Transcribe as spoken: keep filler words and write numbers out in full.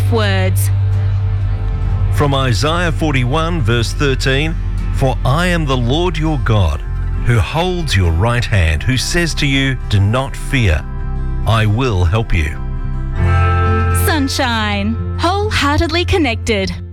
life words. From Isaiah forty-one, verse thirteen, "For I am the Lord your God, who holds your right hand, who says to you, do not fear, I will help you." Sunshine. Wholeheartedly connected.